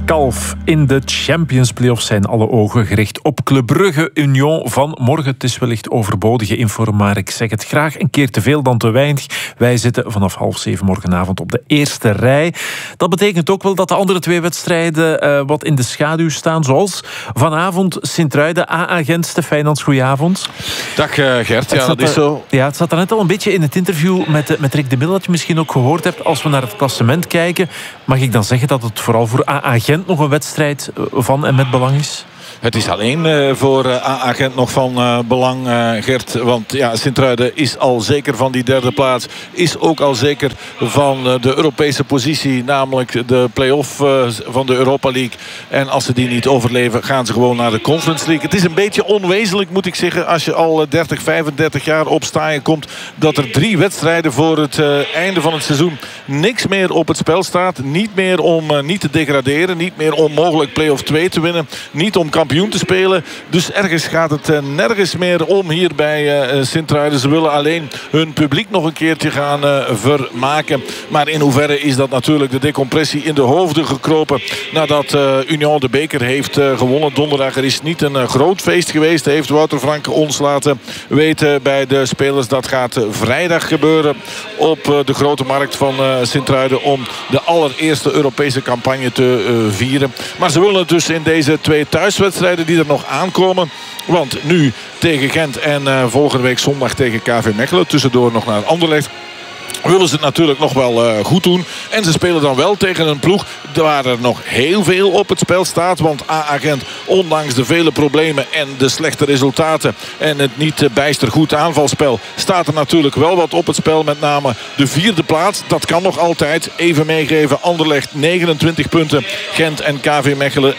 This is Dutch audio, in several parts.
kalf. In de Champions Playoffs zijn alle ogen gericht op Club Brugge Union van morgen. Het is wellicht overbodige info, maar ik zeg het graag een keer te veel dan te weinig. Wij zitten vanaf 6:30 morgenavond op de eerste rij. Dat betekent ook wel dat de andere twee wedstrijden wat in de schaduw staan. Zoals vanavond Sint-Truiden, AA Gent. Stef, goedenavond. Dag Gert, ja, dat is zo. Ja, het zat net al een beetje in het interview met Rick de Mil, dat je misschien ook gehoord hebt. Als we naar het klassement kijken, mag ik dan zeggen dat het vooral voor AA Gent nog een wedstrijd van en met belang is? Het is alleen voor AA Gent nog van belang, Gert. Want ja, Sint-Truiden is al zeker van die derde plaats. Is ook al zeker van de Europese positie. Namelijk de play-off van de Europa League. En als ze die niet overleven, gaan ze gewoon naar de Conference League. Het is een beetje onwezenlijk, moet ik zeggen, als je al 30, 35 jaar op staaien komt, dat er 3 wedstrijden voor het einde van het seizoen niks meer op het spel staat. Niet meer om niet te degraderen. Niet meer om mogelijk play-off 2 te winnen. Niet om kampioen te spelen. Dus ergens gaat het nergens meer om hier bij Sint-Truiden. Ze willen alleen hun publiek nog een keertje gaan vermaken. Maar in hoeverre is dat natuurlijk de decompressie in de hoofden gekropen nadat Union de beker heeft gewonnen donderdag. Er is niet een groot feest geweest. Heeft Wouter Franke ons laten weten bij de spelers. Dat gaat vrijdag gebeuren op de grote markt van Sint-Truiden om de allereerste Europese campagne te vieren. Maar ze willen het dus in deze 2 thuiswedstrijden die er nog aankomen. Want nu tegen Gent en volgende week zondag tegen KV Mechelen. Tussendoor nog naar Anderlecht. Willen ze het natuurlijk nog wel goed doen. En ze spelen dan wel tegen een ploeg waar er nog heel veel op het spel staat. Want AA Gent, ondanks de vele problemen en de slechte resultaten en het niet bijster goed aanvalspel, staat er natuurlijk wel wat op het spel. Met name de 4e plaats. Dat kan nog altijd. Even meegeven. Anderlecht 29 punten. Gent en KV Mechelen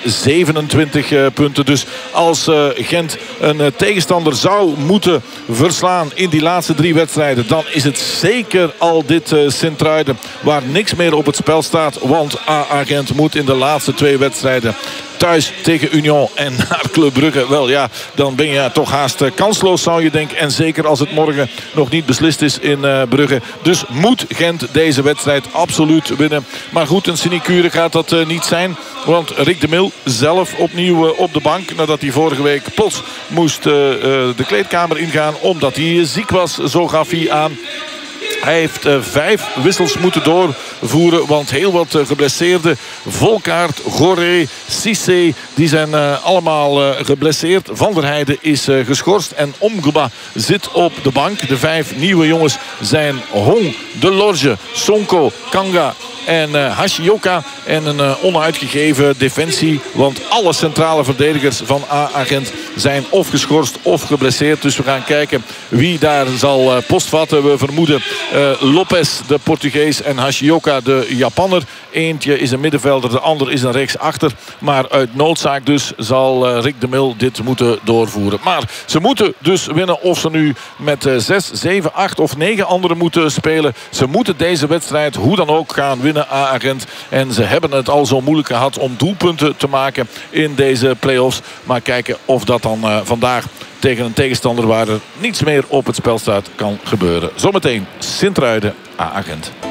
27 punten. Dus als Gent een tegenstander zou moeten verslaan in die laatste 3 wedstrijden, dan is het zeker al dit Sint-Truiden waar niks meer op het spel staat. Want AA Gent moet in de laatste 2 wedstrijden thuis tegen Union en naar Club Brugge. Wel ja, dan ben je toch haast kansloos, zou je denken. En zeker als het morgen nog niet beslist is in Brugge. Dus moet Gent deze wedstrijd absoluut winnen. Maar goed, een sinecure gaat dat niet zijn. Want Rick de Mil zelf opnieuw op de bank. Nadat hij vorige week plots moest de kleedkamer ingaan omdat hij ziek was. Zo gaf hij aan. Hij heeft 5 wissels moeten doorvoeren. Want heel wat geblesseerden. Volkaert, Goré, Cissé. Die zijn allemaal geblesseerd. Van der Heijden is geschorst. En Omgba zit op de bank. De 5 nieuwe jongens zijn Hong, Delorge, Sonko, Kanga en Hashioka. En een onuitgegeven defensie. Want alle centrale verdedigers van AA Gent zijn of geschorst of geblesseerd. Dus we gaan kijken wie daar zal postvatten. We vermoeden Lopez, de Portugees, en Hashioka, de Japanner. Eentje is een middenvelder, de ander is een rechtsachter. Maar uit noodzaak dus zal Rick de Mil dit moeten doorvoeren. Maar ze moeten dus winnen, of ze nu met 6, 7, 8 of 9 anderen moeten spelen. Ze moeten deze wedstrijd hoe dan ook gaan winnen, AA Gent. En ze hebben het al zo moeilijk gehad om doelpunten te maken in deze play-offs. Maar kijken of dat dan vandaag tegen een tegenstander waar er niets meer op het spel staat kan gebeuren. Zometeen Sint-Truiden, AA Gent.